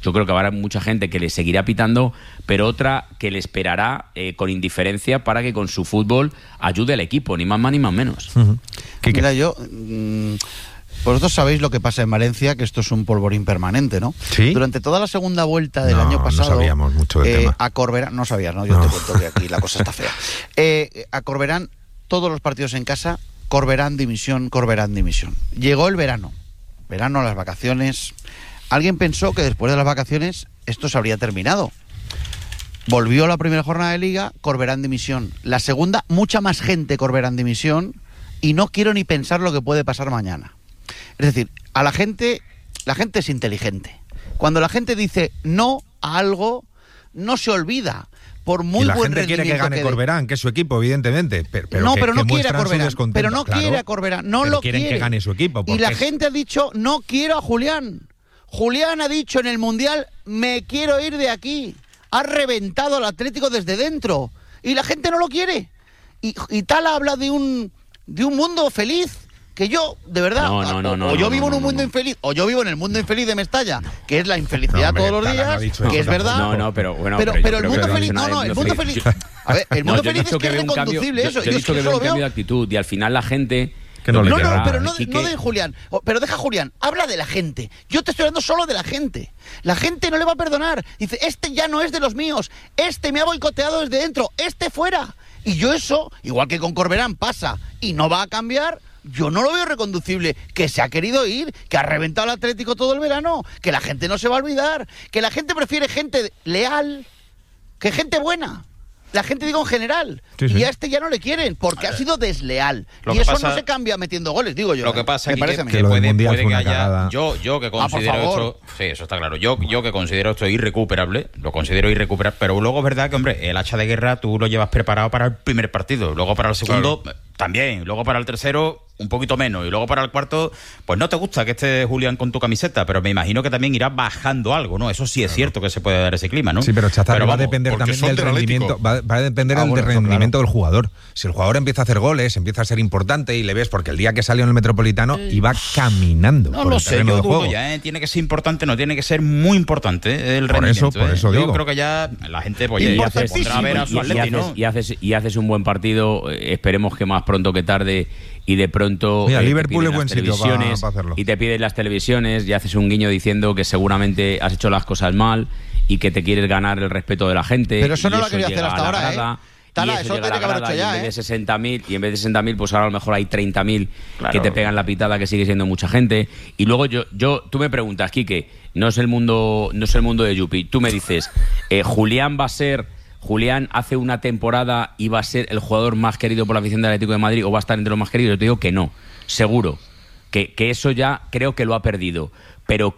yo creo que habrá mucha gente que le seguirá pitando, pero otra que le esperará con indiferencia para que con su fútbol ayude al equipo, ni más ni más menos. Mira, yo... vosotros sabéis lo que pasa en Valencia, que esto es un polvorín permanente, ¿no? ¿Sí? Durante toda la segunda vuelta del año pasado... No sabíamos mucho del tema. A Corberán... No sabías, ¿no? Yo te cuento que aquí la cosa está fea. A Corberán, todos los partidos en casa, Corberán dimisión. Llegó el verano, las vacaciones... Alguien pensó que después de las vacaciones esto se habría terminado. Volvió la primera jornada de Liga, Corberán dimisión. La segunda, mucha más gente Corberán dimisión, y no quiero ni pensar lo que puede pasar mañana. Es decir, la gente es inteligente. Cuando la gente dice no a algo, no se olvida. Por muy y la buen gente quiere que gane Corberán, que es su equipo, evidentemente. Pero no quiere a Corberán. Pero no quiere a Corberán. No lo quiere. Quieren que gane su equipo. Y la gente ha dicho, no quiero a Julián. Julián ha dicho en el Mundial, me quiero ir de aquí. Ha reventado al Atlético desde dentro. Y la gente no lo quiere. Y Tala habla de un mundo feliz. Que yo, de verdad, o yo vivo en un mundo infeliz, o yo vivo en el mundo infeliz de Mestalla, que es la infelicidad todos los días, que es verdad. Pero el mundo feliz, el mundo feliz. A ver, el mundo feliz es que es reconducible eso. Yo he dicho que veo un cambio de actitud y al final la gente... pero no de Julián. Pero deja Julián, habla de la gente. Yo te estoy hablando solo de la gente. La gente no le va a perdonar. Dice, este ya no es de los míos. Este me ha boicoteado desde dentro. Este fuera. Y yo eso, igual que con Corberán pasa y no va a cambiar... Yo no lo veo reconducible, que se ha querido ir, que ha reventado el Atlético todo el verano, que la gente no se va a olvidar, que la gente prefiere gente leal que gente buena. La gente, digo, en general. Sí. Y a este ya no le quieren, porque ha sido desleal. Y eso no se cambia metiendo goles, digo yo. Lo que pasa es que puede que haya... Yo que considero esto... Sí, eso está claro. Yo que considero esto irrecuperable, lo considero irrecuperable, pero luego es verdad que, hombre, el hacha de guerra tú lo llevas preparado para el primer partido, luego para el segundo también, luego para el tercero un poquito menos, y luego para el cuarto pues no te gusta que esté Julián con tu camiseta, pero me imagino que también irá bajando algo, ¿no? Eso sí es cierto que se puede dar ese clima, ¿no? Sí, pero Chazarri va a depender también del rendimiento, va a depender del rendimiento del jugador. Si el jugador empieza a hacer goles, empieza a ser importante y le ves, porque el día que salió en el Metropolitano iba caminando no por lo el sé, yo dudo ya, tiene que ser importante, no tiene que ser muy importante el rendimiento. Por eso digo. Yo creo que ya la gente pues ya se pondrá a ver a su Atleti, y haces un buen partido, esperemos que más pronto que tarde, y de pronto Liverpool es buen sitio para hacerlo. Y te piden las televisiones y haces un guiño diciendo que seguramente has hecho las cosas mal y que te quieres ganar el respeto de la gente. Pero eso no lo ha querido hacer hasta ahora, Tala, eso tiene que haber hecho ya, y en vez de 60.000, pues ahora a lo mejor hay 30.000 que te pegan la pitada, que sigue siendo mucha gente. Y luego tú me preguntas, Quique, no es el mundo de Yupi. Tú me dices, Julián hace una temporada y va a ser el jugador más querido por la afición del Atlético de Madrid, o va a estar entre los más queridos. Yo te digo que no, seguro. Que eso ya creo que lo ha perdido. Pero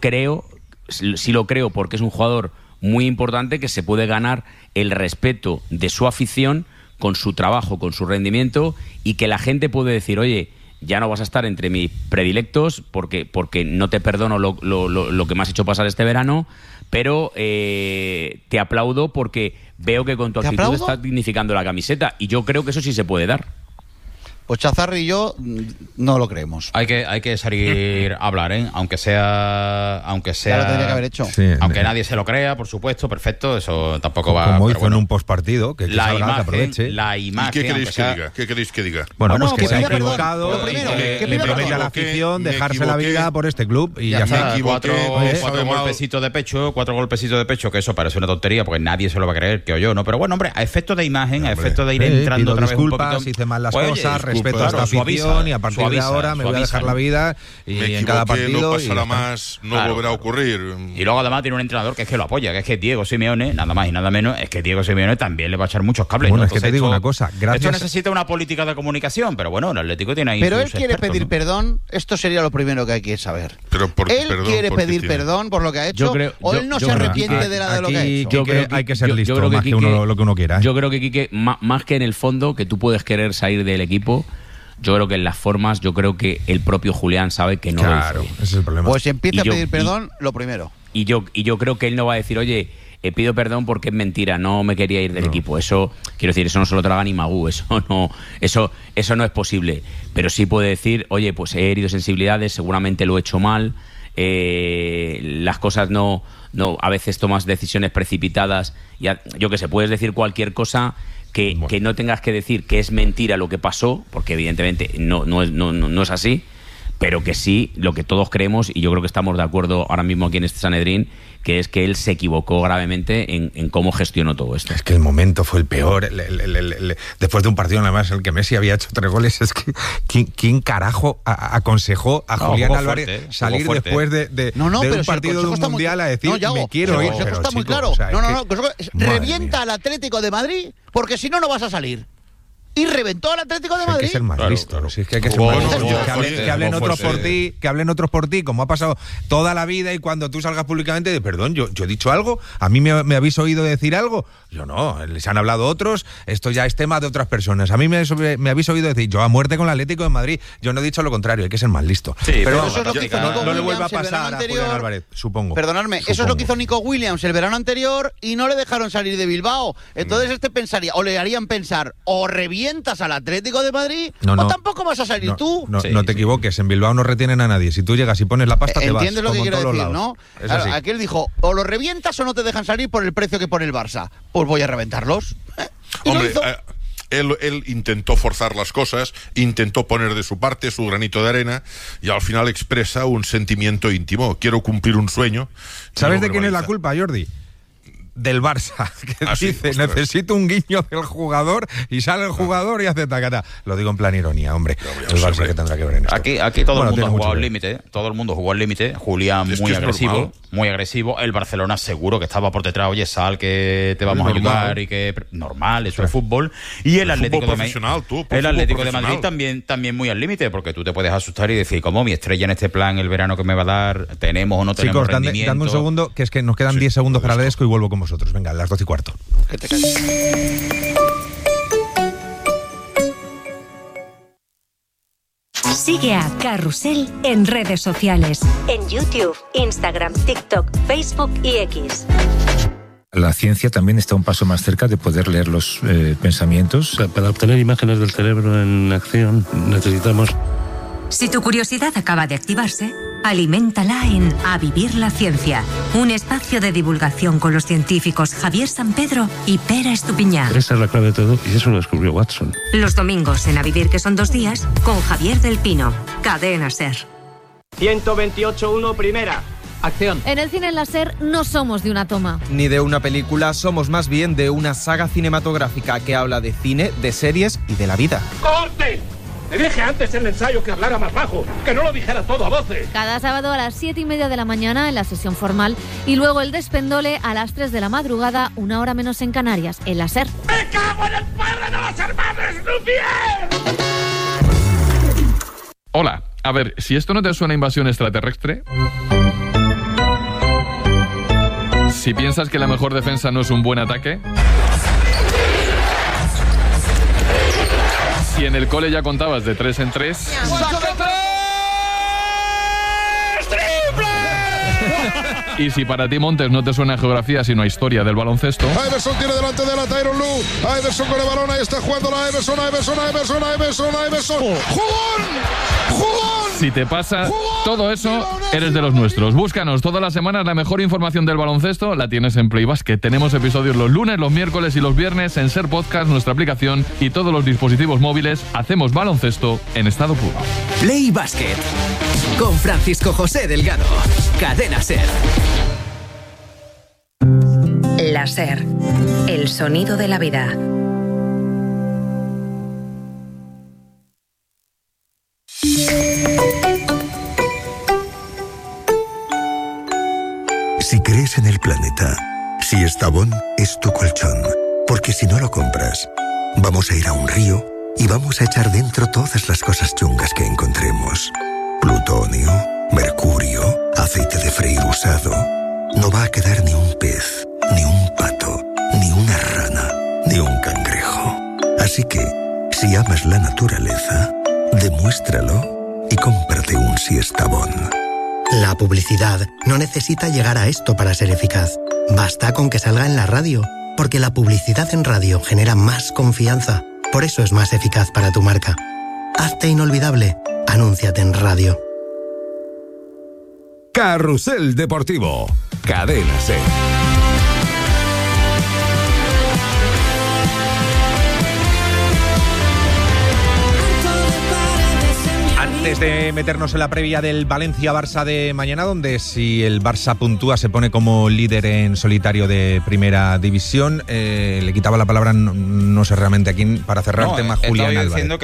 sí lo creo, porque es un jugador muy importante que se puede ganar el respeto de su afición con su trabajo, con su rendimiento, y que la gente puede decir, oye, ya no vas a estar entre mis predilectos porque no te perdono lo que me has hecho pasar este verano, pero te aplaudo porque veo que con tu actitud estás dignificando la camiseta, y yo creo que eso sí se puede dar. Pues Chazarri y yo no lo creemos. Hay que salir a hablar, aunque sea ya lo tendría que haber hecho. Sí, aunque nadie se lo crea, por supuesto, perfecto, eso tampoco va. Como hizo en un postpartido, que la salga, imagen, que aproveche. La imagen. ¿Qué queréis que diga? Bueno, pues que pues se ha perdón. equivocado, Lo primero, le promete a la afición dejarse la vida por este club y ya está. Cuatro golpecitos de pecho, que eso parece una tontería porque nadie se lo va a creer, que yo, ¿no? Pero bueno, hombre, a efecto de imagen, a efecto de ir entrando otra vez un poquito. Hice mal las cosas, respeto a esta afición, y a partir de ahora me voy a dejar la vida y en cada partido no pasará más, no volverá a ocurrir. Y luego además tiene un entrenador que es que lo apoya, que es que Diego Simeone, nada más y nada menos, es que Diego Simeone también le va a echar muchos cables. Bueno, ¿no? es que te digo una cosa, esto necesita una política de comunicación, pero bueno, el Atlético tiene ahí. Pero él quiere pedir perdón, esto sería lo primero que hay que saber. Él quiere pedir perdón por lo que ha hecho, o él no se arrepiente de lo que ha hecho. Yo creo que hay que ser listo más que lo que uno quiera. Yo creo que, Quique, más que en el fondo, que tú puedes querer salir del equipo, yo creo que en las formas, yo creo que el propio Julián sabe que no lo hizo bien. Ese es el problema. Pues si empieza a pedir perdón, lo primero. Y yo creo que él no va a decir, oye, pido perdón porque es mentira, no me quería ir del equipo. Eso, quiero decir, eso no se lo traga ni Magú, eso no es posible. Pero sí puede decir, oye, pues he herido sensibilidades, seguramente lo he hecho mal, las cosas no a veces tomas decisiones precipitadas. Yo que sé, puedes decir cualquier cosa que no tengas que decir que es mentira lo que pasó, porque evidentemente no es así, pero que sí, lo que todos creemos, y yo creo que estamos de acuerdo ahora mismo aquí en este Sanedrín, que es que él se equivocó gravemente en cómo gestionó todo esto. Es que el momento fue el peor. Después de un partido, además, en el que Messi había hecho 3 goles, es que ¿quién carajo aconsejó a Julián Álvarez salir después de un partido de un mundial a decir me quiero ir? El consejo está muy claro. Revienta al Atlético de Madrid, porque si no vas a salir. Y reventó al Atlético de Madrid. Hay que ser más listo, ¿no? Si es que hay que ser más listo. Que hablen otros por ti, como ha pasado toda la vida, y cuando tú salgas públicamente de perdón, yo he dicho algo, a mí me habéis oído decir algo. Yo no, les han hablado otros, esto ya es tema de otras personas. A mí me habéis oído decir, yo a muerte con el Atlético de Madrid. Yo no he dicho lo contrario, hay que ser más listo. Sí, pero eso es lo que hizo Nico no le vuelva a pasar a Julián Álvarez, supongo. Perdonadme, eso es lo que hizo Nico Williams el verano anterior y no le dejaron salir de Bilbao. Entonces pensaría, o le harían pensar, o revientas al Atlético de Madrid, o tampoco vas a salir tú. No te equivoques, en Bilbao no retienen a nadie. Si tú llegas y pones la pasta, te vas. ¿Entiendes lo que quiero decir, no? Claro, aquel dijo, o lo revientas o no te dejan salir por el precio que pone el Barça. Pues voy a reventarlos. Hombre, él intentó forzar las cosas, intentó poner de su parte su granito de arena, y al final expresa un sentimiento íntimo. Quiero cumplir un sueño. ¿Sabes de quién es la culpa, Jordi? Del Barça, que dice, necesito un guiño del jugador, y sale el jugador y hace tacata. Lo digo en plan ironía, hombre. El Barça que tendrá que ver en esto. Aquí todo el mundo ha jugado al límite. Todo el mundo jugó al límite. Julián muy agresivo. El Barcelona seguro que estaba por detrás. Oye, sal, que te vamos a ayudar, y que normal, eso es fútbol. Y el Atlético de Madrid también muy al límite, porque tú te puedes asustar y decir, como mi estrella en este plan, el verano que me va a dar, tenemos o no tenemos rendimiento. Chicos, dame un segundo, que es que nos quedan 10 segundos para el Lesco y vuelvo con vosotros. Venga, las 12:15. Que te calles. Sigue a Carrusel en redes sociales. En YouTube, Instagram, TikTok, Facebook y X. La ciencia también está un paso más cerca de poder leer los pensamientos. Para obtener imágenes del cerebro en acción necesitamos... Si tu curiosidad acaba de activarse, aliméntala en A Vivir la Ciencia, un espacio de divulgación con los científicos Javier Sampedro y Pera Estupiñán. Esa es la clave de todo, y eso lo descubrió Watson. Los domingos en A Vivir, que son 2 días, con Javier del Pino, Cadena SER. 128.1 primera. Acción. En el cine láser no somos de una toma. Ni de una película, somos más bien de una saga cinematográfica que habla de cine, de series y de la vida. ¡Corte! Te dije antes en el ensayo que hablara más bajo, que no lo dijera todo a voces. Cada sábado a las 7:30 de la mañana en la sesión formal, y luego el despendole a las 3 de la madrugada, 1 hora menos en Canarias, en la SER. ¡Me cago en el padre de los hermanos Lumière! Hola, a ver, si esto no te suena a invasión extraterrestre... Si piensas que la mejor defensa no es un buen ataque... Si en el cole ya contabas de 3 en 3... ¡Saca 3! ¡Triple! Y si para ti, Montes, no te suena a geografía sino a historia del baloncesto... Iverson tiene delante de la Tyronn Lue. Iverson con el balón, ahí está jugando la Iverson. ¡Jugón! Si te pasa todo eso, eres de los nuestros. Búscanos todas las semanas, la mejor información del baloncesto la tienes en Play Basket. Tenemos episodios los lunes, los miércoles y los viernes en SER Podcast, nuestra aplicación y todos los dispositivos móviles. Hacemos baloncesto en estado puro. Play Basket con Francisco José Delgado. Cadena SER. La SER, el sonido de la vida. Si crees en el planeta, si Estavón es tu colchón, porque si no lo compras, vamos a ir a un río y vamos a echar dentro todas las cosas chungas que encontremos. Plutonio, mercurio, aceite de freír usado. No va a quedar ni un pez, ni un pato, ni una rana, ni un cangrejo. Así que, si amas la naturaleza, demuéstralo y cómprate un Siestabón. La publicidad no necesita llegar a esto para ser eficaz. Basta con que salga en la radio, porque la publicidad en radio genera más confianza. Por eso es más eficaz para tu marca. Hazte inolvidable. Anúnciate en radio. Carrusel Deportivo. Cadena SER. Antes de meternos en la previa del Valencia-Barça de mañana, donde si el Barça puntúa se pone como líder en solitario de Primera División, le quitaba la palabra, no sé realmente a quién, para cerrar el tema, Julián Álvarez. Diciendo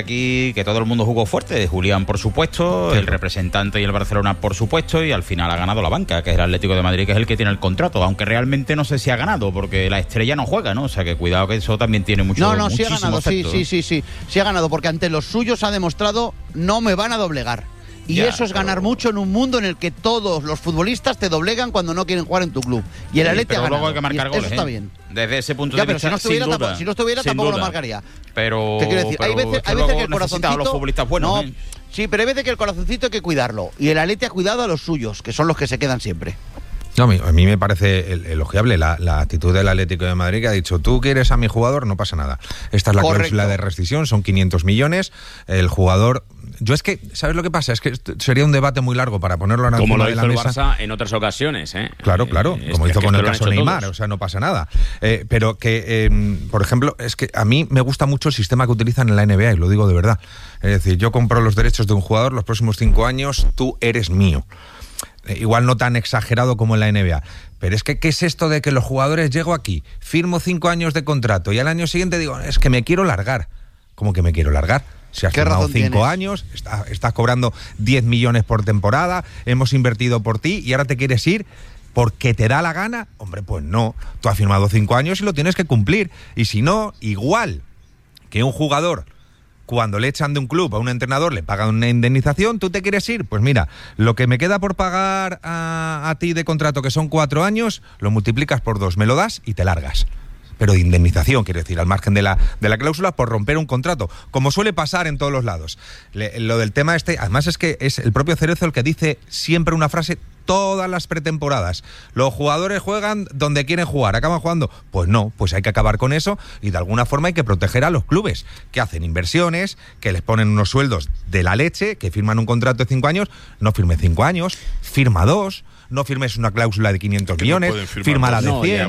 que todo el mundo jugó fuerte. Julián, por supuesto, el representante y el Barcelona, por supuesto, y al final ha ganado la banca, que es el Atlético de Madrid, que es el que tiene el contrato, aunque realmente no sé si ha ganado, porque la estrella no juega, ¿no? O sea, que cuidado, que eso también tiene mucho No, sí ha ganado, efecto, sí ha ganado, porque ante los suyos ha demostrado no me van a doblegar. Y eso es ganar mucho en un mundo en el que todos los futbolistas te doblegan cuando no quieren jugar en tu club. Y el Atleti ha ganado. Luego hay que marcar goles, eso está bien. Desde ese punto de vista, si no estuviera tampoco lo marcaría. Pero ¿qué quiero decir? Hay veces que el corazoncito... los futbolistas buenos, Sí, pero hay veces que el corazoncito hay que cuidarlo. Y el Atleti ha cuidado a los suyos, que son los que se quedan siempre. No, a mí me parece elogiable la actitud del Atlético de Madrid, que ha dicho, tú quieres a mi jugador, no pasa nada. Esta es la cláusula de rescisión, son 500 millones, el jugador... Yo es que, ¿sabes lo que pasa? Es que sería un debate muy largo para ponerlo ahora encima de la mesa. Como lo hizo el Barça en otras ocasiones, ¿eh? Claro, como hizo con el caso Neymar, todos. O sea, no pasa nada. Pero que, por ejemplo, es que a mí me gusta mucho el sistema que utilizan en la NBA, y lo digo de verdad. Es decir, yo compro los derechos de un jugador, los próximos 5 años tú eres mío. Igual no tan exagerado como en la NBA. Pero es que, ¿qué es esto de que los jugadores llego aquí, firmo 5 años de contrato y al año siguiente digo, es que me quiero largar? ¿Cómo que me quiero largar? Si has firmado 5 años, estás cobrando 10 millones por temporada, hemos invertido por ti y ahora te quieres ir porque te da la gana. Hombre, pues no. Tú has firmado 5 años y lo tienes que cumplir. Y si no, igual que un jugador, cuando le echan de un club a un entrenador, le pagan una indemnización, ¿tú te quieres ir? Pues mira, lo que me queda por pagar a ti de contrato, que son 4 años, lo multiplicas por 2, me lo das y te largas. Pero de indemnización, quiero decir, al margen de la cláusula por romper un contrato, como suele pasar en todos los lados. Lo del tema además es que es el propio Cerezo el que dice siempre una frase todas las pretemporadas. Los jugadores juegan donde quieren jugar, ¿acaban jugando? Pues no, pues hay que acabar con eso y de alguna forma hay que proteger a los clubes, que hacen inversiones, que les ponen unos sueldos de la leche, que firman un contrato de 5 años, no firme 5 años, firma 2... No firmes una cláusula de 500 millones, firma la de 100.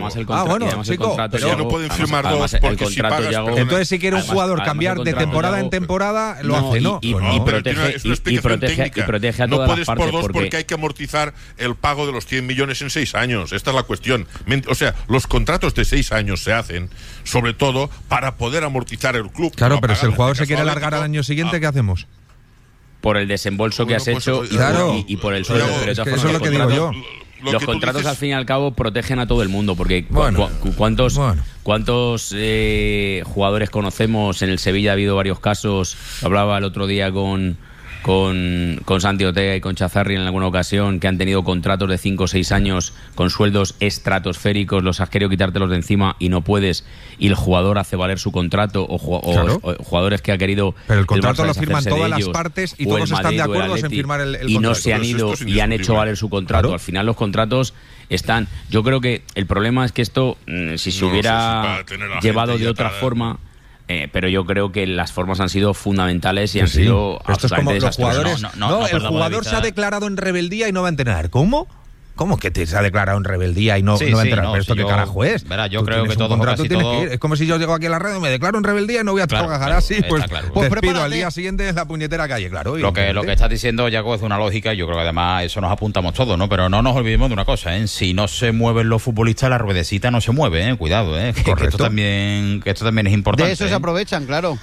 Pero no pueden firmar 2 porque si pagas... Entonces, si quiere un jugador cambiar de temporada en temporada, lo hace, ¿no? Y protege a todas las partes. No puedes por 2 porque hay que amortizar el pago de los 100 millones en 6 años. Esta es la cuestión. O sea, los contratos de 6 años se hacen, sobre todo, para poder amortizar el club. Claro, pero si el jugador se quiere alargar al año siguiente, ¿qué hacemos? Por el desembolso que has hecho y por el sueldo. Pero eso es lo que digo yo. Los contratos, al fin y al cabo, protegen a todo el mundo, porque ¿cuántos jugadores conocemos? En el Sevilla ha habido varios casos. Hablaba el otro día con Santi Ortega y con Chazarri en alguna ocasión, que han tenido contratos de 5 o 6 años con sueldos estratosféricos, los has querido quitártelos de encima y no puedes, y el jugador hace valer su contrato, o jugadores que ha querido... Pero el contrato lo firman todas las partes y todos están de acuerdo en firmar el contrato. Y no se han ido y han hecho valer su contrato. Claro. Al final los contratos están... Yo creo que el problema es que esto, si se hubiera llevado de otra forma... pero yo creo que las formas han sido fundamentales y han sido esto es como los jugadores. El jugador de se ha declarado en rebeldía y no va a entrenar. ¿Cómo? ¿Cómo que te se ha declarado en rebeldía y no va a entrenar? ¿Pero esto qué carajo es? Verá, yo creo que todo casi todo... Es como si yo llego aquí a la radio y me declaro en rebeldía y no voy a trabajar así. Pues despido al día siguiente en la puñetera calle, claro. Lo que estás diciendo, Jaco, es una lógica y yo creo que además eso nos apuntamos todos, ¿no? Pero no nos olvidemos de una cosa, ¿eh? Si no se mueven los futbolistas, la ruedecita no se mueve, ¿eh? Cuidado, ¿eh? Que esto también es importante. De eso se aprovechan, claro.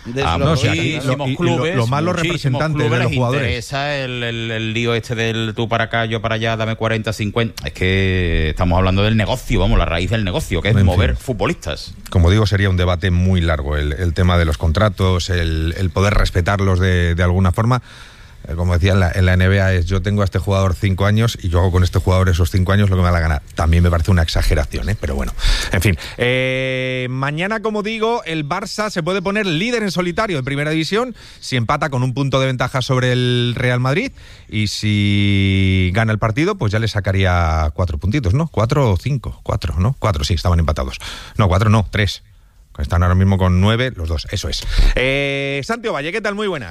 Lo más los representantes de los jugadores. Interesa el lío este del tú para acá, yo para allá, dame 40, 50. Es que estamos hablando del negocio, la raíz del negocio, que es mover futbolistas. Como digo, sería un debate muy largo el tema de los contratos, el poder respetarlos de alguna forma. Como decía, en la NBA es yo tengo a este jugador 5 años y yo hago con este jugador esos 5 años lo que me da la gana. También me parece una exageración, pero bueno. En fin, mañana, como digo, el Barça se puede poner líder en solitario en Primera División si empata con un punto de ventaja sobre el Real Madrid, y si gana el partido, pues ya le sacaría 4 puntitos, ¿no? 4 o 5, 4, ¿no? 4, sí, estaban empatados. No, 4 no, 3. Están ahora mismo con 9 los dos, eso es. Santi Ovalle, ¿qué tal? Muy buenas.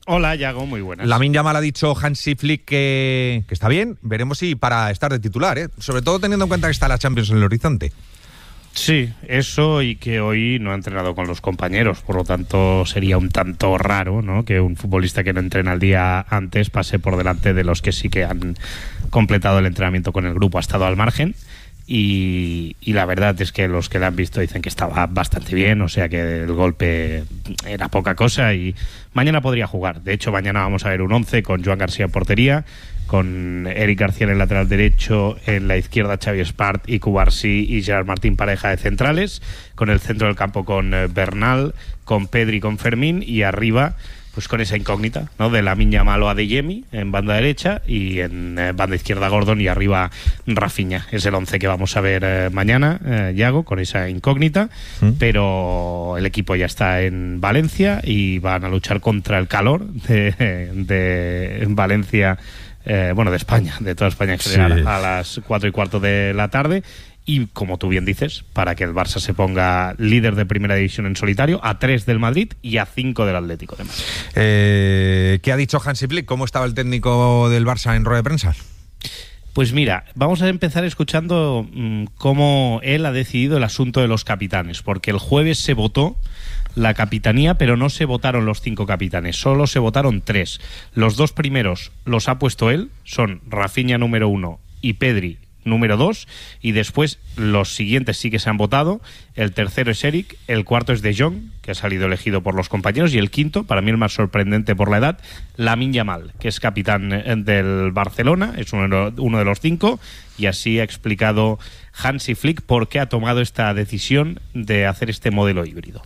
Hola, Yago, muy buenas. Lamine Yamal ha dicho Hansi Flick que está bien, veremos si para estar de titular, sobre todo teniendo en cuenta que está la Champions en el horizonte. Sí, eso, y que hoy no ha entrenado con los compañeros, por lo tanto sería un tanto raro, ¿no?, que un futbolista que no entrena el día antes pase por delante de los que sí que han completado el entrenamiento con el grupo. Ha estado al margen. Y la verdad es que los que la han visto dicen que estaba bastante bien, o sea que el golpe era poca cosa y mañana podría jugar. De hecho, mañana vamos a ver un 11 con Joan García en portería, con Eric García en el lateral derecho, en la izquierda Xavi Espart y Cubarsí y Gerard Martín pareja de centrales, con el centro del campo con Bernal, con Pedri, con Fermín, y arriba pues con esa incógnita, ¿no?, de Lamine Yamal o Adeyemi en banda derecha, y en banda izquierda Gordon, y arriba Rafinha. Es el 11 que vamos a ver mañana, Yago, con esa incógnita, pero el equipo ya está en Valencia y van a luchar contra el calor de Valencia, de España, de toda España en general, a las 4:15 de la tarde. Y como tú bien dices, para que el Barça se ponga líder de primera división en solitario, a 3 del Madrid y a 5 del Atlético de Madrid. ¿Qué ha dicho Hansi Flick? ¿Cómo estaba el técnico del Barça en rueda de prensa? Pues mira, vamos a empezar escuchando cómo él ha decidido el asunto de los capitanes, porque el jueves se votó la capitanía, pero no se votaron los 5 capitanes, solo se votaron 3. Los 2 primeros los ha puesto él, son Rafinha número 1 y Pedri número 2, y después los siguientes sí que se han votado. El tercero es Eric, el cuarto es De Jong, que ha salido elegido por los compañeros, y el quinto, para mí el más sorprendente por la edad, Lamine Yamal, que es capitán del Barcelona, es uno de los 5, y así ha explicado Hansi Flick por qué ha tomado esta decisión de hacer este modelo híbrido.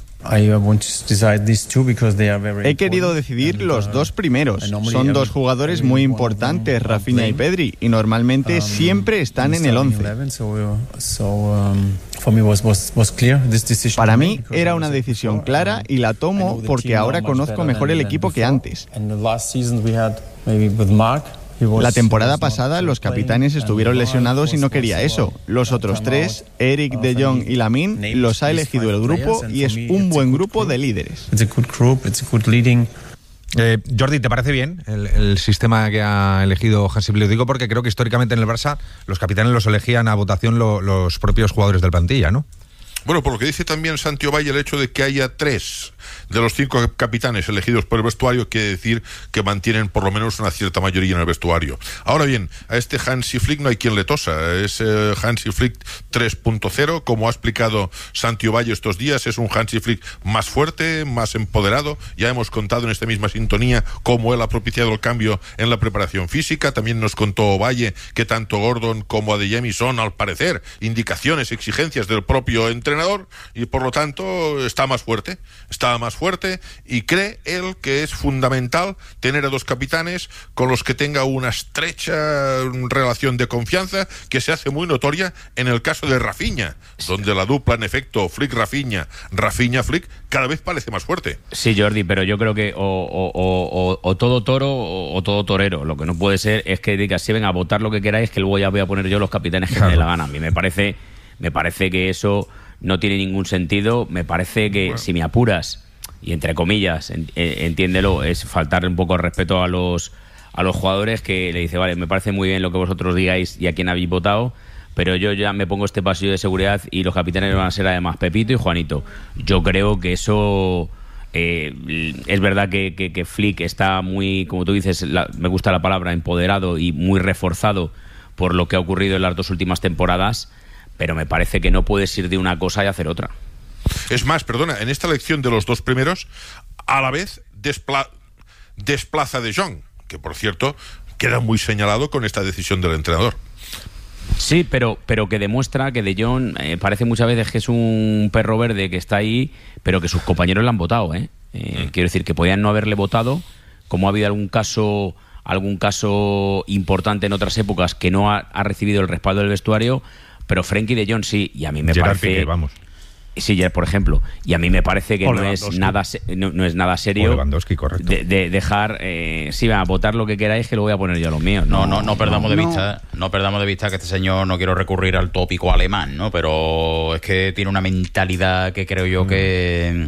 He querido decidir los 2 primeros. Son 2 jugadores muy importantes, Rafinha y Pedri, y normalmente siempre están en el 11. Para mí era una decisión clara y la tomo porque ahora conozco mejor el equipo que antes. La temporada pasada los capitanes estuvieron lesionados y no quería eso. Los otros 3, Eric, De Jong y Lamine, los ha elegido el grupo y es un buen grupo de líderes. Jordi, ¿te parece bien el sistema que ha elegido Hansi Flick? Digo porque creo que históricamente en el Barça los capitanes los elegían a votación los propios jugadores del plantilla, ¿no? Bueno, por lo que dice también Santi Ovalle, el hecho de que haya 3 de los 5 capitanes elegidos por el vestuario quiere decir que mantienen por lo menos una cierta mayoría en el vestuario. Ahora bien, a este Hansi Flick no hay quien le tosa. Es Hansi Flick 3.0, como ha explicado Santi Ovalle estos días. Es un Hansi Flick más fuerte, más empoderado. Ya hemos contado en esta misma sintonía cómo él ha propiciado el cambio en la preparación física. También nos contó Ovalle que tanto Gordon como Adeyemi son, al parecer, indicaciones, exigencias del propio entrenador, y por lo tanto está más fuerte y cree él que es fundamental tener a 2 capitanes con los que tenga una estrecha relación de confianza, que se hace muy notoria en el caso de Rafinha, donde la dupla en efecto Flick-Rafinha, Rafinha-Flick cada vez parece más fuerte. Sí, Jordi, pero yo creo que o todo toro o todo torero. Lo que no puede ser es que digas, sí, venga, a votar lo que queráis, que luego ya voy a poner yo los capitanes que me dé la gana. A mí me parece que eso no tiene ningún sentido. Me parece que, si me apuras, y entre comillas, entiéndelo, es faltarle un poco de respeto a los jugadores, que le dice, vale, me parece muy bien lo que vosotros digáis y a quién habéis votado, pero yo ya me pongo este pasillo de seguridad y los capitanes van a ser además Pepito y Juanito. Yo creo que eso... es verdad que Flick está muy, como tú dices, me gusta la palabra, empoderado y muy reforzado por lo que ha ocurrido en las 2 últimas temporadas, pero me parece que no puedes ir de una cosa y hacer otra. Es más, perdona, en esta elección de los 2 primeros, a la vez desplaza De Jong, que por cierto queda muy señalado con esta decisión del entrenador. Sí, pero que demuestra que De Jong parece muchas veces que es un perro verde que está ahí, pero que sus compañeros le han votado. Quiero decir, que podían no haberle votado, como ha habido algún caso importante en otras épocas que no ha recibido el respaldo del vestuario, pero Frenkie De Jong sí, y a mí me Gerard parece... Piqué, vamos. Sí, por ejemplo, y a mí me parece que no es nada serio de dejar, a votar lo que queráis, que lo voy a poner yo a los míos. No perdamos de vista que este señor, no quiero recurrir al tópico alemán, ¿no? Pero es que tiene una mentalidad que creo yo que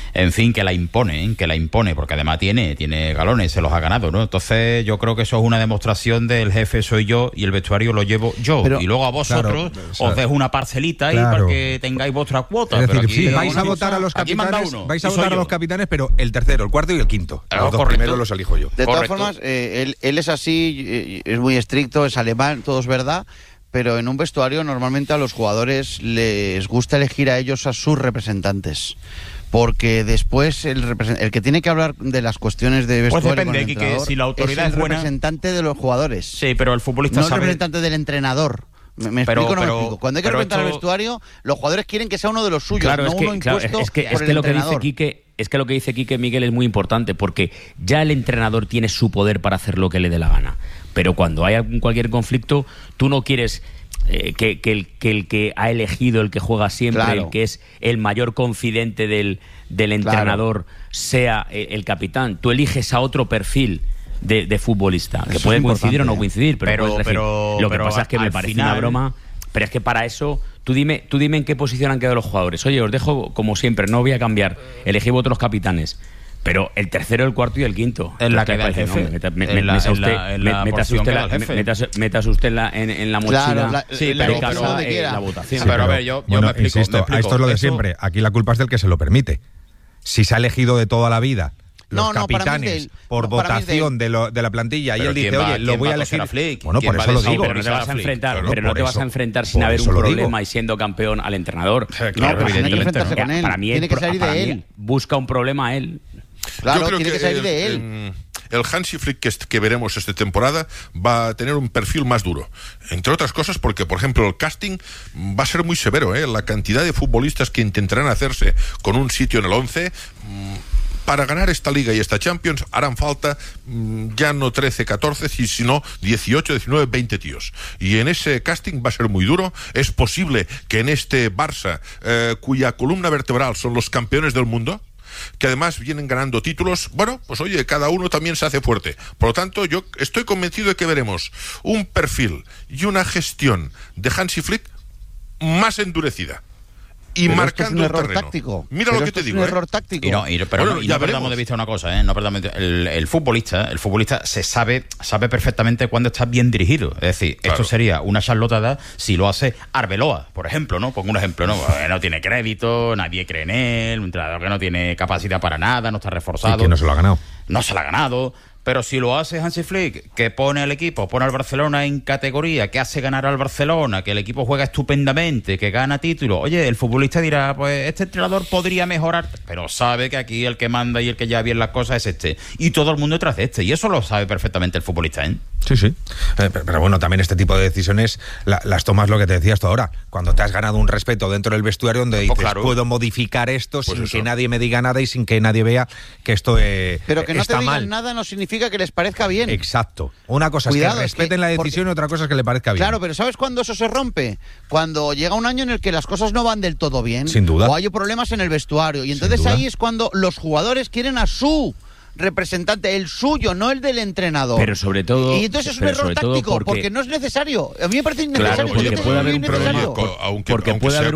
en fin, que la impone, porque además tiene galones, se los ha ganado, ¿no? Entonces yo creo que eso es una demostración del jefe soy yo y el vestuario lo llevo yo. Pero, y luego a vosotros os dejo una parcelita ahí para que tengáis vuestra cuota. Es decir, pero aquí, vais a votar a los capitanes, pero el tercero, el cuarto y el quinto. Los dos primeros los elijo yo. De todas formas, él es así, es muy estricto, es alemán, todo es verdad. Pero en un vestuario normalmente a los jugadores les gusta elegir a ellos a sus representantes. Porque después el que tiene que hablar de las cuestiones de vestuario pues depende, con el entrenador, si la autoridad es buena, representante de los jugadores. Sí, pero el futbolista no sabe... es representante del entrenador. ¿Me explico o no me explico? Cuando hay que representar el vestuario, los jugadores quieren que sea uno de los suyos, no uno impuesto por el entrenador. Es que lo que dice Quique, Miguel, es muy importante, porque ya el entrenador tiene su poder para hacer lo que le dé la gana. Pero cuando hay cualquier conflicto, tú no quieres que el que ha elegido, el que juega siempre, el que es el mayor confidente del entrenador, sea el capitán. Tú eliges a otro perfil de futbolista, que puede coincidir o no coincidir, pero lo que pasa es que me parece una broma. Pero es que para eso, tú dime en qué posición han quedado los jugadores. Oye, os dejo como siempre, no voy a cambiar, elegí otros capitanes. Pero el tercero, el cuarto y el quinto. En la que da el jefe. Métase usted en la mochila. La votación. Pero a ver, yo me explico. Insisto, esto es lo de siempre. Aquí la culpa es del que se lo permite. Si se ha elegido de toda la vida los capitanes por votación de la plantilla y él dice, oye, lo voy a elegir. Bueno, por eso lo digo. Pero no te vas a enfrentar, no te vas a enfrentar sin haber un problema y siendo campeón al entrenador. Claro, evidentemente. Para mí tiene que salir de él. Busca un problema a él. Claro, tiene que salir de él. El Hansi Flick que veremos esta temporada va a tener un perfil más duro. Entre otras cosas porque, por ejemplo, el casting va a ser muy severo. La cantidad de futbolistas que intentarán hacerse con un sitio en el 11... Para ganar esta Liga y esta Champions harán falta ya no 13, 14, sino 18, 19, 20 tíos. Y en ese casting va a ser muy duro. Es posible que en este Barça, cuya columna vertebral son los campeones del mundo, que además vienen ganando títulos, bueno, pues oye, cada uno también se hace fuerte. Por lo tanto, yo estoy convencido de que veremos un perfil y una gestión de Hansi Flick más endurecida. Y pero marcando es un error terreno. Táctico. Mira pero lo que te digo. Es un error táctico. Pero no perdamos de vista una cosa, no perdamos el futbolista se sabe perfectamente cuándo está bien dirigido. Es decir, esto sería una charlotada si lo hace Arbeloa, por ejemplo, ¿no? Pongo un ejemplo, ¿no? No tiene crédito, nadie cree en él, un entrenador que no tiene capacidad para nada, no está reforzado. Y que no se lo ha ganado. No se lo ha ganado. Pero si lo hace Hansi Flick, que pone al equipo, pone al Barcelona en categoría, que hace ganar al Barcelona, que el equipo juega estupendamente, que gana títulos, oye, el futbolista dirá, pues este entrenador podría mejorar, pero sabe que aquí el que manda y el que lleva bien las cosas es este. Y todo el mundo detrás de este. Y eso lo sabe perfectamente el futbolista, ¿eh? Sí. Pero bueno, también este tipo de decisiones las tomas lo que te decías tú ahora. Cuando te has ganado un respeto dentro del vestuario donde dices, puedo modificar esto sin que nadie me diga nada y sin que nadie vea que esto pero que no está te digan mal. Nada no significa que les parezca bien. Exacto. Una cosa es que respeten la decisión y otra cosa es que le parezca bien. Claro, pero ¿sabes cuándo eso se rompe? Cuando llega un año en el que las cosas no van del todo bien. Sin duda. O hay problemas en el vestuario. Y entonces ahí es cuando los jugadores quieren a su representante, el suyo, no el del entrenador. Pero sobre todo... Y entonces es un error táctico, porque no es necesario. A mí me parece innecesario. Claro, porque puede haber un problema. Porque puede haber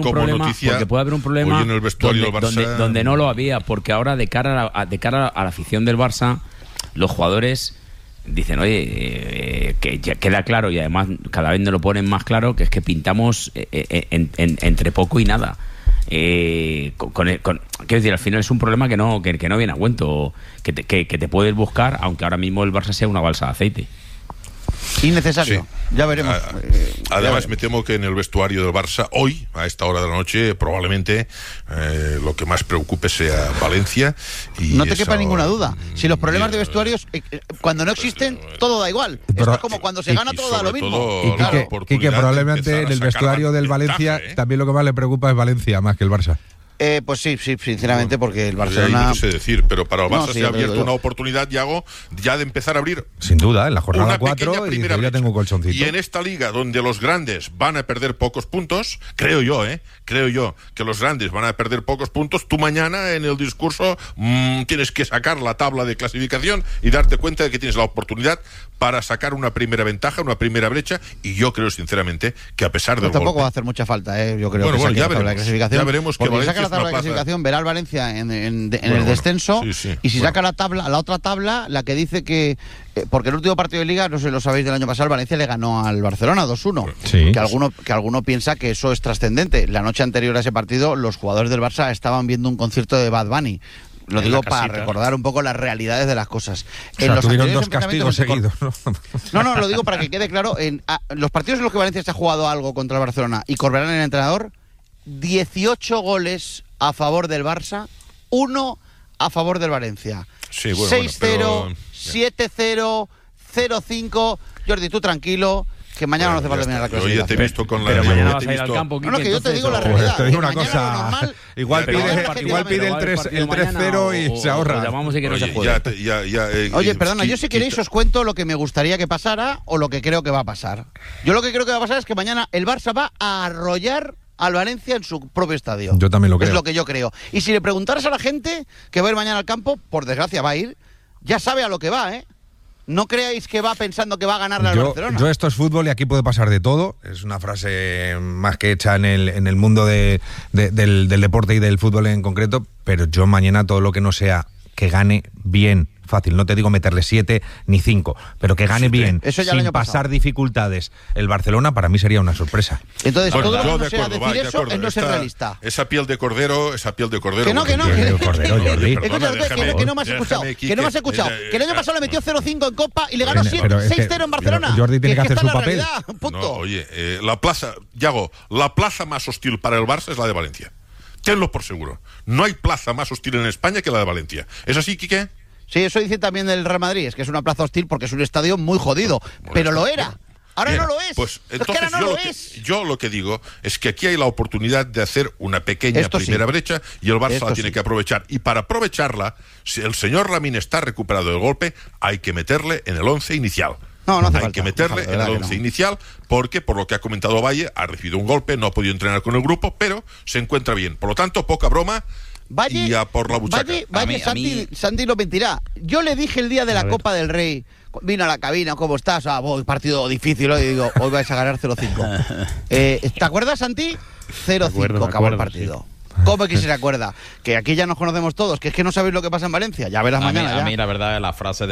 un problema en el vestuario del Barça, donde no lo había, porque ahora de cara a la afición del Barça, los jugadores dicen, oye, que ya queda claro, y además cada vez nos lo ponen más claro, que es que pintamos entre poco y nada. Quiero decir, al final es un problema que no viene a cuento, que te puedes buscar, aunque ahora mismo el Barça sea una balsa de aceite. Innecesario. Sí. Ya veremos. Además, me temo que en el vestuario del Barça, hoy, a esta hora de la noche, probablemente lo que más preocupe sea Valencia. Y no te quepa ninguna duda. Si los problemas de vestuarios, cuando no existen, todo da igual. Esto es como cuando se gana, todo da lo mismo. Y que probablemente en el vestuario del Valencia también lo que más le preocupa es Valencia, más que el Barça. Pues sí, sinceramente, porque el Barcelona... No sé decir, pero para el Barça se ha abierto una oportunidad, Yago, ya de empezar a abrir... Sin duda, en la jornada 4 y ya tengo colchoncito. Y en esta liga, donde los grandes van a perder pocos puntos, creo yo que los grandes van a perder pocos puntos, tú mañana en el discurso tienes que sacar la tabla de clasificación y darte cuenta de que tienes la oportunidad para sacar una primera ventaja, una primera brecha, y yo creo sinceramente que a pesar del tampoco golpe... va a hacer mucha falta, yo creo bueno, que ya veremos, la clasificación, ya veremos que Valencia tabla de clasificación, verá al Valencia en el descenso, y si saca la otra tabla, la que dice que... porque el último partido de Liga, no sé si lo sabéis, del año pasado, el Valencia le ganó al Barcelona 2-1. Sí. Que alguno piensa que eso es trascendente. La noche anterior a ese partido, los jugadores del Barça estaban viendo un concierto de Bad Bunny. Lo digo para recordar un poco las realidades de las cosas. Tuvieron 2 castigos seguidos, ¿no? No, lo digo para que quede claro. Los partidos en los que Valencia se ha jugado algo contra el Barcelona y Corberán en el entrenador, 18 goles a favor del Barça, 1 a favor del Valencia. Sí, bueno, 6-0, pero... 7-0, 0-5. Jordi, tú tranquilo, que mañana no hace falta mirar la clasificación. Yo ya te he visto con la... Pero mañana vas a ir al campo. No, que yo te digo la realidad. Te digo una cosa. Igual pide el 3-0 y se ahorra. Oye, perdona, yo si queréis os cuento lo que me gustaría que pasara o lo que creo que va a pasar. Yo lo que creo que va a pasar es que mañana el Barça va a arrollar al Valencia en su propio estadio. Yo también lo creo. Es lo que yo creo. Y si le preguntaras a la gente que va a ir mañana al campo, por desgracia va a ir, ya sabe a lo que va, ¿eh? No creáis que va pensando que va a ganarle al Barcelona. Yo esto es fútbol y aquí puede pasar de todo. Es una frase más que hecha en el mundo del deporte y del fútbol en concreto, pero yo mañana todo lo que no sea que gane bien, fácil, no te digo meterle 7 ni 5, pero que gane bien, sin pasar dificultades. El Barcelona para mí sería una sorpresa. Entonces, todo lo que no sea decir eso es no ser realista. Esa piel de cordero. Que no. Que no me has escuchado. Que no me has escuchado. Que el año pasado le metió 0-5 en Copa y le ganó 6-0 en Barcelona. Jordi tiene que hacer su papel. No, oye, la plaza más hostil para el Barça es la de Valencia. Tenlo por seguro. No hay plaza más hostil en España que la de Valencia. ¿Es así, Quique? Sí, eso dice también del Real Madrid, es que es una plaza hostil porque es un estadio muy jodido, pero lo era. Ahora bien, no lo es. Pues entonces yo lo que digo es que aquí hay la oportunidad de hacer una pequeña primera brecha y el Barça la tiene que aprovechar. Y para aprovecharla, si el señor Lamine está recuperado del golpe, hay que meterle en el 11 inicial. Hay que meterle en el 11 inicial porque, por lo que ha comentado Valle, ha recibido un golpe, no ha podido entrenar con el grupo, pero se encuentra bien. Por lo tanto, poca broma. Valle, y a por la buchaca. Santi lo mentirá. Yo le dije el día de la Copa del Rey, vino a la cabina, ¿cómo estás? Partido difícil hoy, digo, hoy vais a ganar 0-5. ¿Te acuerdas, Santi? 0-5 acabó el partido. Sí. ¿Cómo que se acuerda? Que aquí ya nos conocemos todos, que es que no sabéis lo que pasa en Valencia. Ya verás mañana. A mí la verdad la frase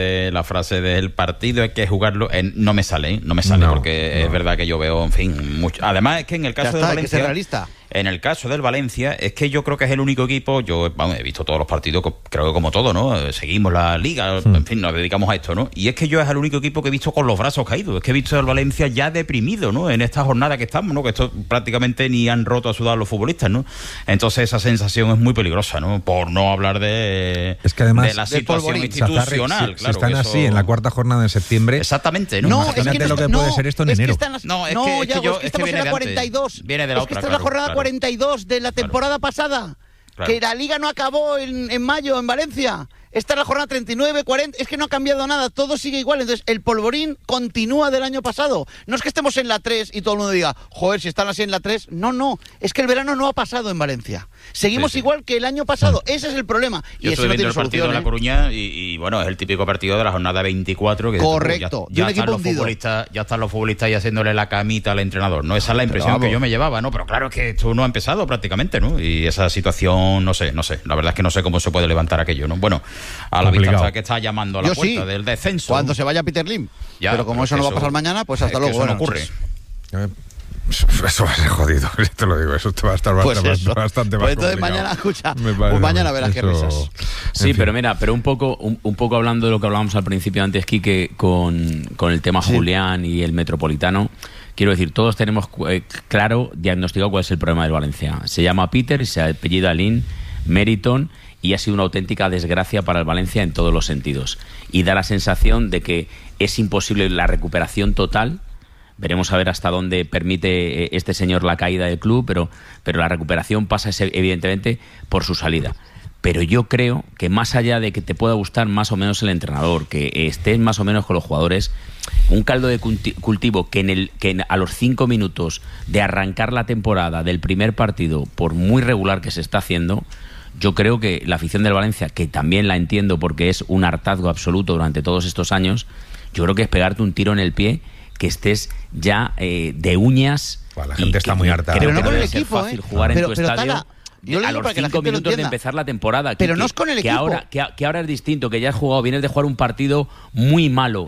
del partido es que jugarlo no me sale, porque es verdad que yo veo, en fin, mucho. Además es que en el caso de Valencia, hay que ser realista. En el caso del Valencia, es que yo creo que es el único equipo, he visto todos los partidos, creo que como todo, ¿no? Seguimos la liga, en fin, nos dedicamos a esto, ¿no? Y es que yo es el único equipo que he visto con los brazos caídos, es que he visto al Valencia ya deprimido, ¿no? En esta jornada que estamos, ¿no? Que esto prácticamente ni han roto a sudar los futbolistas, ¿no? Entonces esa sensación es muy peligrosa, ¿no? Por no hablar de la situación institucional. Si están así en la cuarta jornada de septiembre. Exactamente, ¿no? Imagínate lo que puede ser esto en enero. Estamos en la 42. Viene de la otra, esta es la jornada 42 de la temporada pasada. Claro. Que la liga no acabó en mayo en Valencia. Esta es la jornada 39, 40. Es que no ha cambiado nada, todo sigue igual. Entonces, el polvorín continúa del año pasado. No es que estemos en la 3 y todo el mundo diga, joder, si están así en la 3. No. Es que el verano no ha pasado en Valencia. Seguimos igual que el año pasado. Ese es el problema. Yo estoy viendo el partido de La Coruña y bueno, es el típico partido de la jornada 24. Que correcto. Ya están los futbolistas ya haciéndole la camita al entrenador, ¿no? Esa es la impresión que yo me llevaba, ¿no? Pero claro, es que esto no ha empezado prácticamente, ¿no? Y esa situación, no sé. La verdad es que no sé cómo se puede levantar aquello, ¿no? Bueno, a la vista que está llamando a la puerta del descenso. Cuando se vaya Peter Lim. Pero como eso no va a pasar mañana, pues hasta luego. Eso no ocurre. Eso va a ser jodido, te lo digo. Eso te va a estar bastante más entonces mañana, mañana verás qué risas. Sí, pero mira, un poco hablando de lo que hablábamos al principio antes, Quique, con el tema Julián y el Metropolitano. Quiero decir, todos tenemos claro, diagnosticado cuál es el problema del Valencia. Se llama Peter y se apellida Lin Meriton y ha sido una auténtica desgracia para el Valencia en todos los sentidos. Y da la sensación de que es imposible la recuperación total. Veremos a ver hasta dónde permite este señor la caída del club, pero la recuperación pasa evidentemente por su salida. Pero yo creo que más allá de que te pueda gustar más o menos el entrenador, que estés más o menos con los jugadores, un caldo de cultivo que a los 5 minutos de arrancar la temporada del primer partido, por muy regular que se está haciendo, yo creo que la afición del Valencia, que también la entiendo porque es un hartazgo absoluto durante todos estos años, yo creo que es pegarte un tiro en el pie, que estés ya de uñas. La gente está muy harta. Pero no con el equipo, fácil jugar en tu estadio. a los 5 minutos de empezar la temporada. Pero no es con el equipo. Que ahora es distinto, que ya has jugado, vienes de jugar un partido muy malo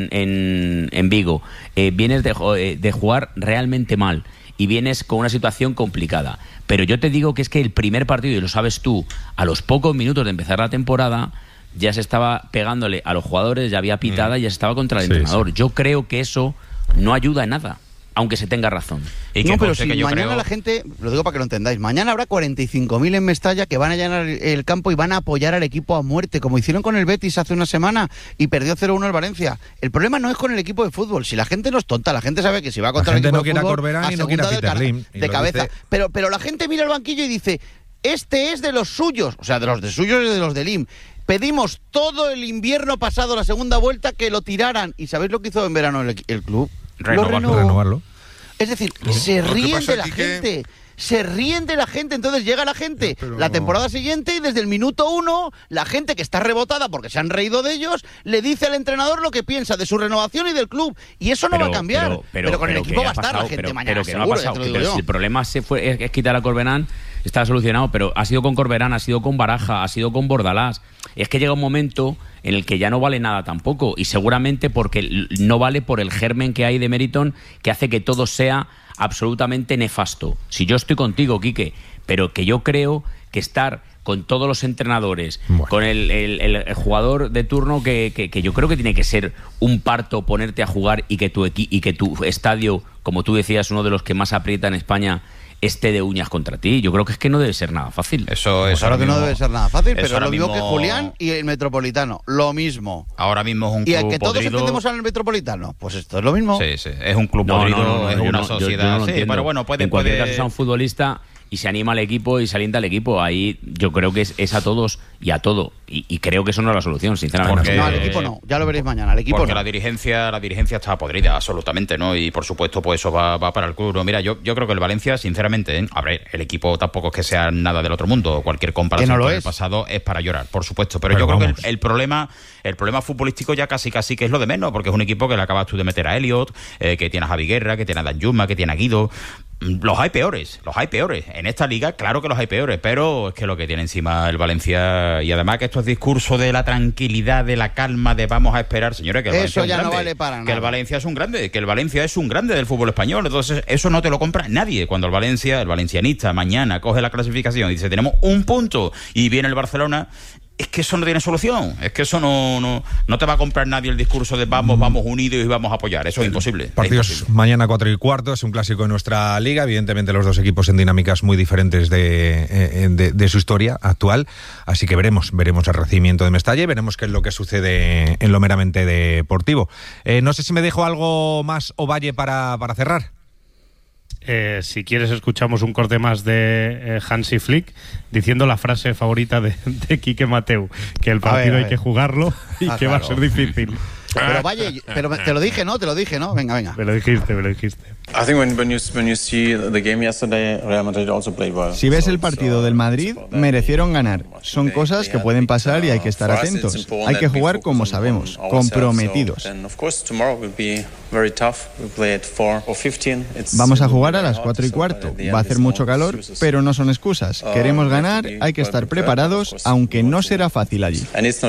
en Vigo, vienes de jugar realmente mal y vienes con una situación complicada. Pero yo te digo que es que el primer partido, y lo sabes tú, a los pocos minutos de empezar la temporada ya se estaba pegándole a los jugadores, ya había pitada y ya se estaba contra el entrenador. Yo creo que eso no ayuda en nada, aunque se tenga razón. No, pero si mañana la gente, lo digo para que lo entendáis, mañana habrá 45.000 en Mestalla que van a llenar el campo y van a apoyar al equipo a muerte, como hicieron con el Betis hace una semana y perdió 0-1 el Valencia. El problema no es con el equipo de fútbol, si la gente no es tonta, la gente sabe que si va contra el equipo de fútbol, no quiere a Corberán y no quiere a Peter Lim, de cabeza. Pero la gente mira el banquillo y dice, este es de los suyos, o sea, de los de suyos y de los de Lim. Pedimos todo el invierno pasado, la segunda vuelta, que lo tiraran. ¿Y sabéis lo que hizo en verano el club? Renovarlo. Es decir, se ríen de la gente. Se ríen de la gente, entonces llega la gente la temporada siguiente y desde el minuto 1 la gente que está rebotada porque se han reído de ellos le dice al entrenador lo que piensa de su renovación y del club, y eso no va a cambiar, pero con el equipo va a estar la gente mañana, pero seguro, no ha pasado, pero si el problema es quitar a Corberán, está solucionado, pero ha sido con Corberán, ha sido con Baraja, ha sido con Bordalás. Es que llega un momento en el que ya no vale nada tampoco, y seguramente porque no vale por el germen que hay de Meriton, que hace que todo sea absolutamente nefasto. Si yo estoy contigo, Quique, pero que yo creo que estar con todos los entrenadores, con el jugador de turno, que yo creo que tiene que ser un parto ponerte a jugar y que tu estadio, como tú decías, uno de los que más aprieta en España, esté de uñas contra ti. Yo creo que es que no debe ser nada fácil. Eso claro que no debe ser nada fácil, pero lo mismo que Julián y el Metropolitano, lo mismo. Ahora mismo es un club podrido. Y a que todos entendemos al Metropolitano, pues esto es lo mismo. Sí, es un club podrido, es una sociedad. Sí, pero bueno, en cualquier caso, sea un futbolista y se anima al equipo y se alienta al equipo. Ahí yo creo que es a todos y a todo. Y creo que eso no es la solución, sinceramente. No, al equipo no. Ya lo veréis mañana. Al equipo porque no. la dirigencia está podrida, absolutamente, ¿no? Y por supuesto, pues eso va para el club. No, mira, yo creo que el Valencia, sinceramente, a ver, el equipo tampoco es que sea nada del otro mundo. Cualquier comparación con el pasado es para llorar, por supuesto. Pero yo creo que el problema futbolístico ya casi que es lo de menos, porque es un equipo que le acabas tú de meter a Elliot, que tiene a Javi Guerra, que tiene a Danjuma, que tiene a Guido. Los hay peores. En esta liga, claro que los hay peores, pero es que lo que tiene encima el Valencia, y además que estos discursos de la tranquilidad, de la calma, de vamos a esperar, señores, que el Valencia eso ya no vale para nada. Que el Valencia es un grande, del fútbol español. Entonces, eso no te lo compra nadie. Cuando el valencianista, mañana coge la clasificación y dice, tenemos un punto, y viene el Barcelona, es que eso no tiene solución. Es que eso no te va a comprar nadie el discurso de vamos unidos y vamos a apoyar. Eso es imposible. Partidos mañana 4:15, es un clásico de nuestra liga. Evidentemente los dos equipos en dinámicas muy diferentes de su historia actual. Así que veremos el recibimiento de Mestalla y veremos qué es lo que sucede en lo meramente deportivo. No sé si me dejo algo más, Ovalle, para cerrar. Si quieres escuchamos un corte más de Hansi Flick diciendo la frase favorita de Quique Mateu, que el partido hay que jugarlo y que va a ser difícil. Pero vaya, te lo dije, ¿no? Venga. Me lo dijiste. Si ves el partido del Madrid, merecieron ganar. Son cosas que pueden pasar y hay que estar atentos. Hay que jugar como sabemos, comprometidos. Vamos a jugar a las 4:15. Va a hacer mucho calor, pero no son excusas. Queremos ganar, hay que estar preparados, aunque no será fácil allí.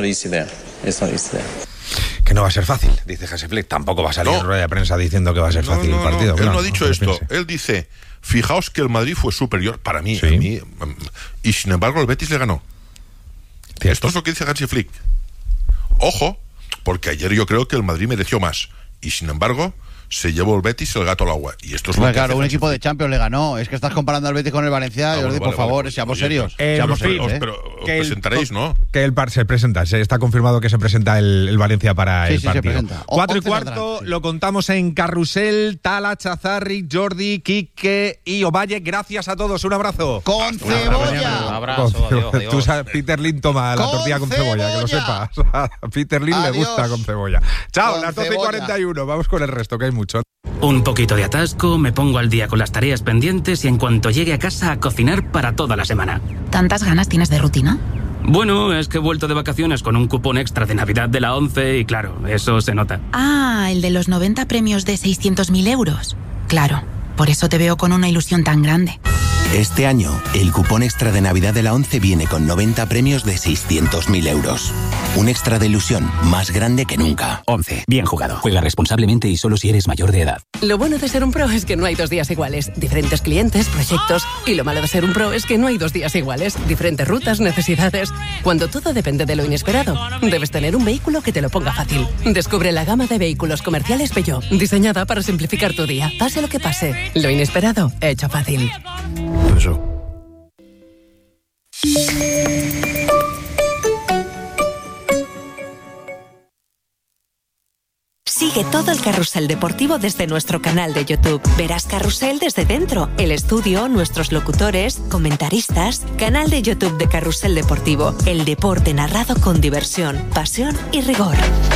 Que no va a ser fácil, dice Hansi Flick. Tampoco va a salir en rueda de prensa diciendo que va a ser fácil el partido. Él no ha dicho esto. Él dice, fijaos que el Madrid fue superior para mí, a mí, y sin embargo el Betis le ganó. ¿Cierto? Esto es lo que dice Hansi Flick. Ojo, porque ayer yo creo que el Madrid mereció más, y sin embargo se llevó el Betis el gato al agua. Y esto es lo que claro, un equipo de Champions le ganó. Es que estás comparando al Betis con el Valencia. Jordi, por favor, seamos serios. Seamos serios, pero os presentaréis, ¿no? Que el par se presenta, está confirmado que se presenta el Valencia para el partido. Se presenta. 4:15, lo contamos en Carrusel. Tala, Chazarri, Jordi, Quique y Ovalle. Gracias a todos, un abrazo. ¡Con cebolla! Un abrazo, adiós. Tú sabes, Peter Lim toma la tortilla con cebolla, que lo sepas. A Peter Lim le gusta con cebolla. Chao, las 12:41. Vamos con el resto, que hay mucho. Un poquito de atasco, me pongo al día con las tareas pendientes y en cuanto llegue a casa a cocinar para toda la semana. ¿Tantas ganas tienes de rutina? Bueno, es que he vuelto de vacaciones con un cupón extra de Navidad de la 11 y claro, eso se nota. Ah, el de los 90 premios de 600.000 euros. Claro, por eso te veo con una ilusión tan grande. Este año, el cupón extra de Navidad de la ONCE viene con 90 premios de 600.000 euros. Un extra de ilusión más grande que nunca. ONCE. Bien jugado. Juega responsablemente y solo si eres mayor de edad. Lo bueno de ser un pro es que no hay 2 días iguales. Diferentes clientes, proyectos. Y lo malo de ser un pro es que no hay 2 días iguales. Diferentes rutas, necesidades. Cuando todo depende de lo inesperado, debes tener un vehículo que te lo ponga fácil. Descubre la gama de vehículos comerciales Peugeot, diseñada para simplificar tu día. Pase lo que pase. Lo inesperado, hecho fácil. Sigue todo el carrusel deportivo desde nuestro canal de YouTube. Verás Carrusel desde dentro, el estudio, nuestros locutores, comentaristas. Canal de YouTube de Carrusel Deportivo. El deporte narrado con diversión, pasión y rigor.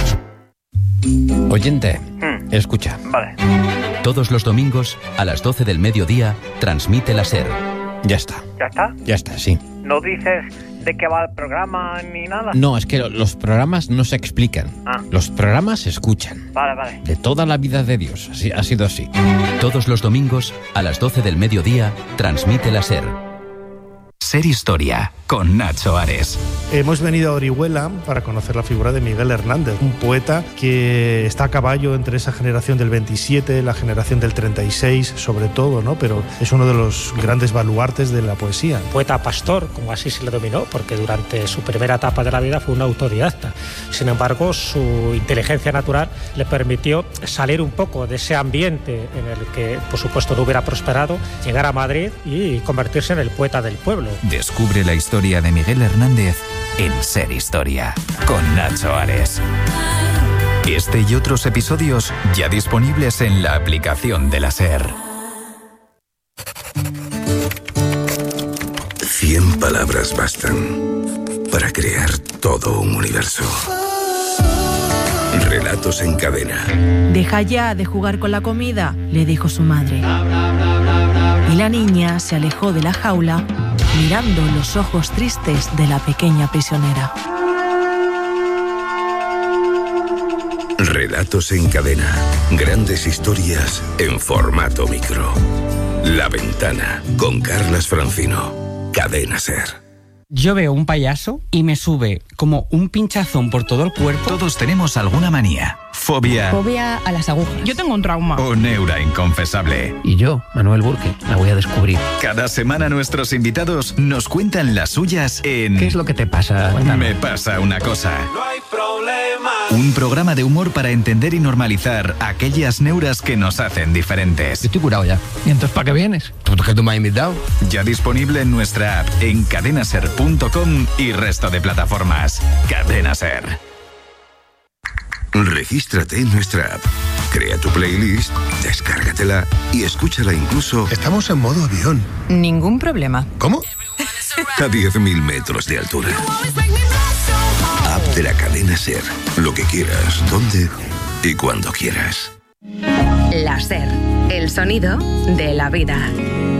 Oyente, escucha. Vale. Todos los domingos, a las 12 del mediodía, transmite la SER. Ya está. ¿Ya está? Ya está, sí. ¿No dices de qué va el programa ni nada? No, es que los programas no se explican. Los programas se escuchan. Vale. De toda la vida de Dios. Así, ha sido así. Todos los domingos, a las 12 del mediodía, transmite la SER. Ser Historia, con Nacho Ares. Hemos venido a Orihuela para conocer la figura de Miguel Hernández, un poeta que está a caballo entre esa generación del 27, la generación del 36, sobre todo, ¿no? Pero es uno de los grandes baluartes de la poesía. Poeta pastor, como así se le dominó, porque durante su primera etapa de la vida fue un autodidacta. Sin embargo, su inteligencia natural le permitió salir un poco de ese ambiente en el que, por supuesto, no hubiera prosperado, llegar a Madrid y convertirse en el poeta del pueblo. Descubre la historia de Miguel Hernández en Ser Historia, con Nacho Ares. Este y otros episodios ya disponibles en la aplicación de la SER. 100 palabras bastan para crear todo un universo. Relatos en cadena. Deja ya de jugar con la comida, le dijo su madre. Y la niña se alejó de la jaula, mirando los ojos tristes de la pequeña prisionera. Relatos en cadena. Grandes historias en formato micro. La Ventana, con Carlas Francino. Cadena SER. Yo veo un payaso y me sube como un pinchazón por todo el cuerpo. Todos tenemos alguna manía, fobia a las agujas. Yo tengo un trauma. o neura inconfesable. Y yo, Manuel Burke, la voy a descubrir. Cada semana nuestros invitados nos cuentan las suyas en... ¿Qué es lo que te pasa? Me pasa una cosa. No hay problema. Un programa de humor para entender y normalizar aquellas neuras que nos hacen diferentes. Yo estoy curado ya. ¿Y entonces para qué vienes? ¿Porque tú me has invitado? Ya disponible en nuestra app, en cadenaser.com y resto de plataformas. Cadena Ser. Regístrate en nuestra app. Crea tu playlist, descárgatela y escúchala incluso... Estamos en modo avión. Ningún problema. ¿Cómo? A 10.000 metros de altura. App de la cadena SER. Lo que quieras, donde y cuando quieras. La SER, el sonido de la vida.